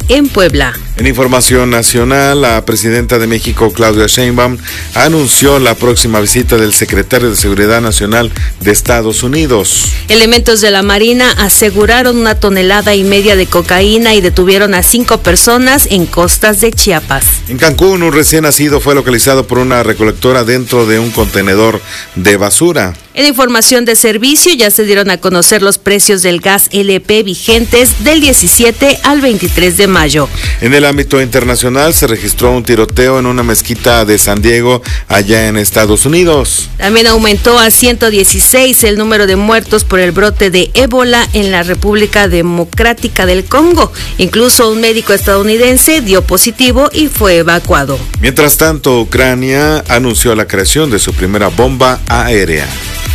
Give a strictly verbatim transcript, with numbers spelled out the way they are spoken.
en Puebla. En información nacional, la presidenta de México, Claudia Sheinbaum, anunció la próxima visita del secretario de Seguridad Nacional de Estados Unidos. Elementos de la Marina aseguraron una tonelada y media de cocaína y detuvieron a cinco personas en costas de Chiapas. En Cancún, un recién nacido fue localizado por una recolectora dentro de un contenedor de basura. En información de servicio, ya se dieron a conocer los precios del gas L P vigentes del diecisiete al veintitrés de mayo. En el ámbito internacional, se registró un tiroteo en una mezquita de San Diego, allá en Estados Unidos. También aumentó a ciento dieciséis el número de muertos por el brote de ébola en la República Democrática del Congo. Incluso un médico estadounidense dio positivo y fue evacuado. Mientras tanto, Ucrania anunció la creación de su primera bomba aérea.